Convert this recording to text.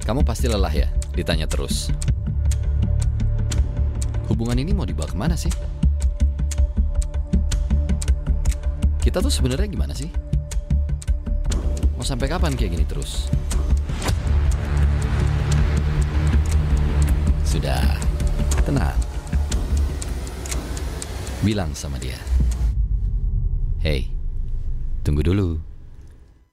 Kamu pasti lelah ya, ditanya terus. Hubungan ini mau dibawa kemana sih? Kita tuh sebenarnya gimana sih? Mau sampai kapan kayak gini terus? Sudah, tenang. Bilang sama dia, "Hey, tunggu dulu."